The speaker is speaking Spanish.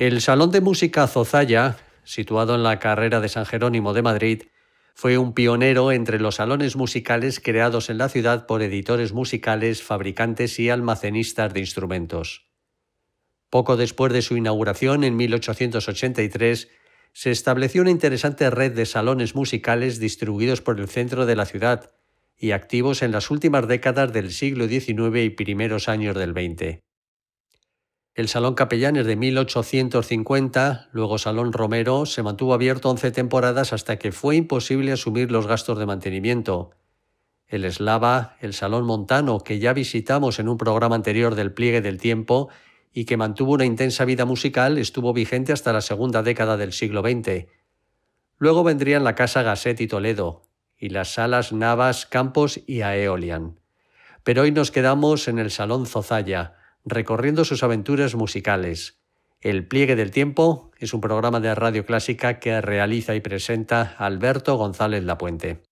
El Salón de Música Zozaya, situado en la carrera de San Jerónimo de Madrid, fue un pionero entre los salones musicales creados en la ciudad por editores musicales, fabricantes y almacenistas de instrumentos. Poco después de su inauguración, en 1883, se estableció una interesante red de salones musicales distribuidos por el centro de la ciudad y activos en las últimas décadas del siglo XIX y primeros años del XX. El Salón Capellanes de 1850, luego Salón Romero, se mantuvo abierto 11 temporadas hasta que fue imposible asumir los gastos de mantenimiento. El Eslava, el Salón Montano, que ya visitamos en un programa anterior del Pliegue del Tiempo y que mantuvo una intensa vida musical, estuvo vigente hasta la segunda década del siglo XX. Luego vendrían la Casa Gasset y Toledo, y las salas Navas, Campos y Aeolian. Pero hoy nos quedamos en el Salón Zozaya, recorriendo sus aventuras musicales. El Pliegue del Tiempo es un programa de Radio Clásica que realiza y presenta Alberto González Lapuente.